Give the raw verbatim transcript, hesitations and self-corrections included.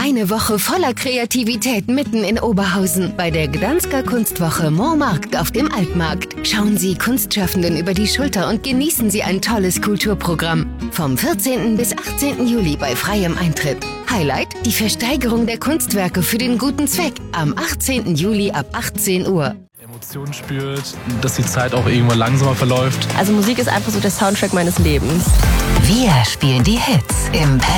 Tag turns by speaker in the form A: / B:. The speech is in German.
A: Eine Woche voller Kreativität mitten in Oberhausen bei der Gdansker Kunstwoche Montmarkt auf dem Altmarkt. Schauen Sie Kunstschaffenden über die Schulter und genießen Sie ein tolles Kulturprogramm. Vom vierzehnten bis achtzehnten Juli bei freiem Eintritt. Highlight: die Versteigerung der Kunstwerke für den guten Zweck am achtzehnten Juli ab achtzehn Uhr.
B: Emotionen spürt, dass die Zeit auch irgendwann langsamer verläuft.
C: Also Musik ist einfach so der Soundtrack meines Lebens.
D: Wir spielen die Hits im